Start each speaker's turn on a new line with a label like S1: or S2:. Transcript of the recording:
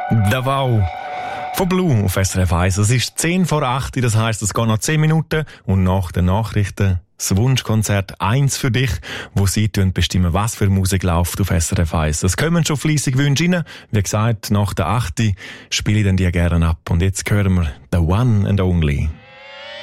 S1: Davao von Blue auf SRF 1. Es ist 10 vor 8, das heisst, es geht noch 10 Minuten und nach den Nachrichten das Wunschkonzert 1 für dich, wo sie bestimmen, was für Musik läuft auf SRF 1. Es kommen schon fleissig Wünsche rein. Wie gesagt, nach der 8 spiele ich dann die gerne ab. Und jetzt hören wir The One and Only.